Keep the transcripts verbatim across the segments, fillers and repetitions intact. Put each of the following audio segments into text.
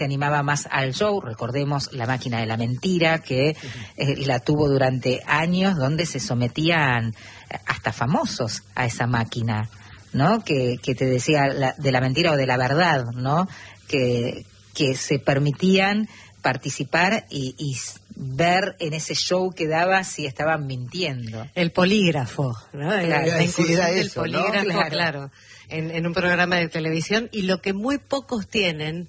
se animaba más al show. Recordemos La Máquina de la Mentira, que eh, la tuvo durante años, donde se sometían hasta famosos a esa máquina, ¿no? Que, que te decía la, de la mentira o de la verdad, ¿no? Que, que se permitían participar y, y ver en ese show que daba si estaban mintiendo. El polígrafo, ¿no? Claro, la incursión sí, era del eso, polígrafo, ¿no? Claro. claro, en, en un programa de televisión, y lo que muy pocos tienen,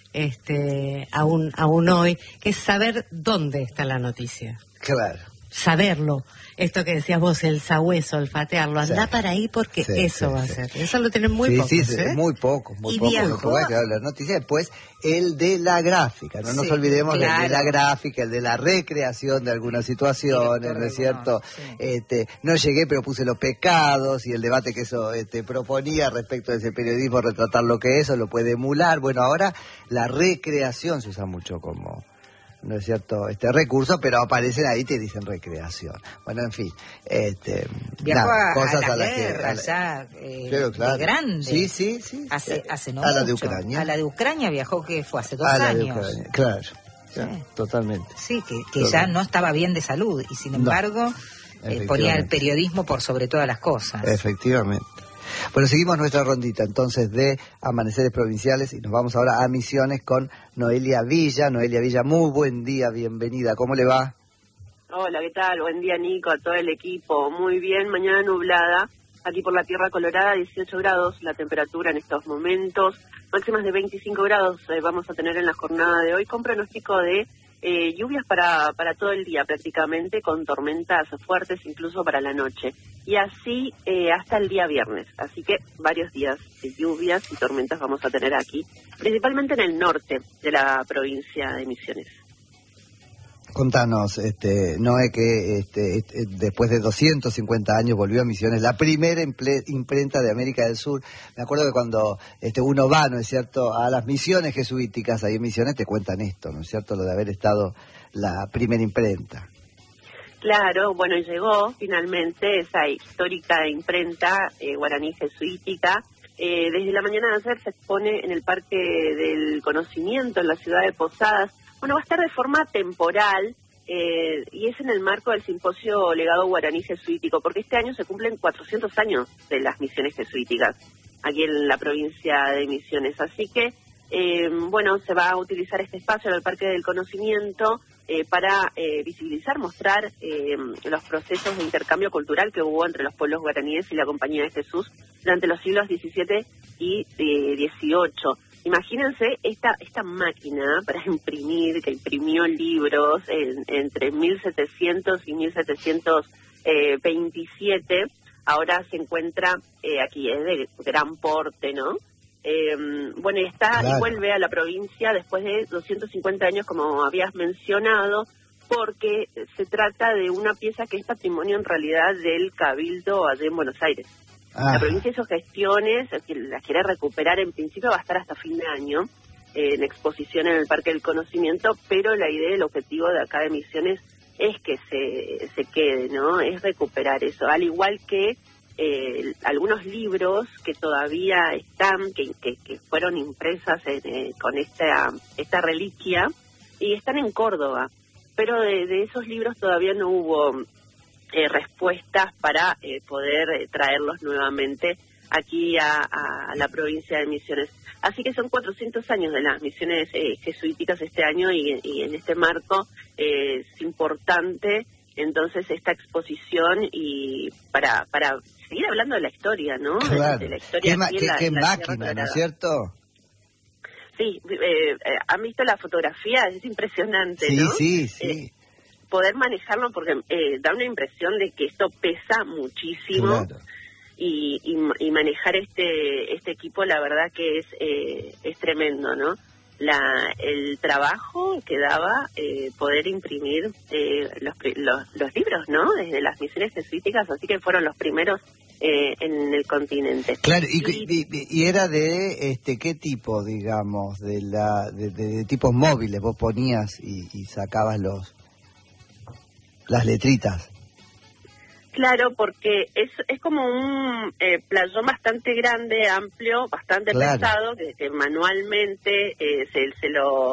este, aún, aún hoy, que es saber dónde está la noticia. Claro. Saberlo. Esto que decías vos, el sabueso, olfatearlo, anda Sí. para ahí porque Sí, eso sí, va sí. a ser. Eso lo tienen muy sí, pocos, sí, sí, ¿eh? muy poco, muy Y poco. viajó. Lo que claro, la noticia. Después, el de la gráfica, no nos Sí, olvidemos claro. del de la gráfica, el de la recreación de algunas situaciones, Director ¿no es de cierto? algunos, sí. Este, no llegué, pero puse los pecados y el debate que eso este, proponía respecto de ese periodismo, retratar lo que eso, lo puede emular. Bueno, ahora la recreación se usa mucho como... ¿no es cierto? Este recurso, pero aparecen ahí y te dicen recreación. Bueno, en fin, este, Viajó nada, a, cosas a la a las que- guerra a la- ya eh, Claro, claro. de grande. Sí, sí, sí. Hace, Eh, hace no a la de mucho. Ucrania. A la de Ucrania viajó, que fue hace dos a la de años. Ucrania, claro. Sí. Ya, totalmente. Sí, que, que Todo ya bien. no estaba bien de salud y sin No. embargo eh, ponía el periodismo por sobre todas las cosas. Efectivamente. Bueno, seguimos nuestra rondita entonces de amaneceres provinciales y nos vamos ahora a Misiones con Noelia Villa. Noelia Villa, muy buen día, bienvenida. ¿Cómo le va? Hola, ¿qué tal? Buen día, Nico, a todo el equipo. Muy bien, mañana nublada, aquí por la Tierra Colorada, dieciocho grados la temperatura en estos momentos, máximas de veinticinco grados eh, vamos a tener en la jornada de hoy, con pronóstico de eh, lluvias para, para todo el día prácticamente, con tormentas fuertes incluso para la noche. Y así eh, hasta el día viernes, así que varios días de lluvias y tormentas vamos a tener aquí, principalmente en el norte de la provincia de Misiones. Contanos, este, Noé, que este, este, después de doscientos cincuenta años volvió a Misiones, la primera imple- imprenta de América del Sur. Me acuerdo que cuando este, uno va, ¿no es cierto?, a las misiones jesuíticas ahí en Misiones, te cuentan esto, ¿no es cierto?, lo de haber estado la primera imprenta. Claro, bueno, llegó finalmente esa histórica imprenta eh, guaraní jesuítica. Eh, desde la mañana de ayer se expone en el Parque del Conocimiento, en la ciudad de Posadas. Bueno, va a estar de forma temporal eh, y es en el marco del simposio Legado Guaraní Jesuítico, porque este año se cumplen cuatrocientos años de las misiones jesuíticas aquí en la provincia de Misiones. Así que, eh, bueno, se va a utilizar este espacio en el Parque del Conocimiento eh, para eh, visibilizar, mostrar eh, los procesos de intercambio cultural que hubo entre los pueblos guaraníes y la Compañía de Jesús durante los siglos diecisiete y dieciocho. Imagínense esta esta máquina para imprimir, que imprimió libros en, entre mil setecientos y mil setecientos veintisiete, ahora se encuentra eh, aquí, es de gran porte, ¿no? Eh, bueno, y está Claro. y vuelve a la provincia después de doscientos cincuenta años, como habías mencionado, porque se trata de una pieza que es patrimonio en realidad del Cabildo allá en Buenos Aires. Ah, La provincia hizo gestiones, es decir, las quiere recuperar, en principio va a estar hasta fin de año eh, en exposición en el Parque del Conocimiento, pero la idea, el objetivo de acá de Misiones es que se, se quede, ¿no? Es recuperar eso, al igual que eh, algunos libros que todavía están, que, que, que fueron impresas en, eh, con esta, esta reliquia y están en Córdoba, pero de, de esos libros todavía no hubo Eh, respuestas para eh, poder eh, traerlos nuevamente aquí a, a la provincia de Misiones. Así que son cuatrocientos años de las misiones eh, jesuíticas este año y, y en este marco eh, es importante entonces esta exposición y para para seguir hablando de la historia, ¿no? claro. De la historia ¿Qué, ma- aquí en qué- la- qué en la Sierra máquina, ¿no Colorada. es cierto? Sí, eh, eh, han visto la fotografía, es impresionante, Sí, ¿no? sí, sí. Eh, poder manejarlo porque eh, da una impresión de que esto pesa muchísimo. Claro. y, y, y manejar este este equipo la verdad que es eh, es tremendo, ¿no? La el trabajo que daba eh, poder imprimir eh, los, los los libros, ¿no? Desde las misiones jesuíticas, así que fueron los primeros eh, en el continente. Claro, y, Y- y- y era de este qué tipo, digamos, de la de, de- de tipos móviles, vos ponías y, y sacabas los las letritas. Claro, porque es es como un eh, playón bastante grande, amplio, bastante Claro. pesado, que, que manualmente eh, se, se lo